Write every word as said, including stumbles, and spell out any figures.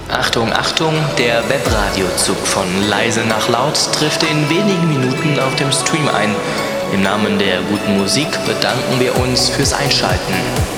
Achtung, Achtung, der Webradiozug von leise nach laut trifft in wenigen Minuten auf dem Stream ein. Im Namen der guten Musik bedanken wir uns fürs Einschalten.